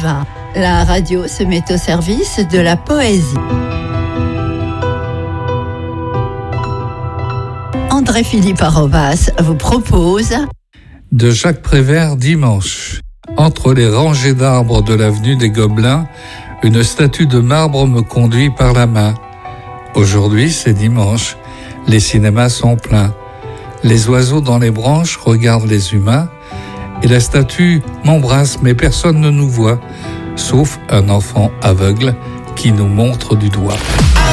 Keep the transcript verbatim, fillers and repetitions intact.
Vin. La radio se met au service de la poésie. André-Philippe Arobas vous propose de Jacques Prévert, dimanche. Entre les rangées d'arbres de l'avenue des Gobelins, une statue de marbre me conduit par la main. Aujourd'hui, c'est dimanche. Les cinémas sont pleins. Les oiseaux dans les branches regardent les humains et la statue m'embrasse, mais personne ne nous voit, sauf un enfant aveugle qui nous montre du doigt.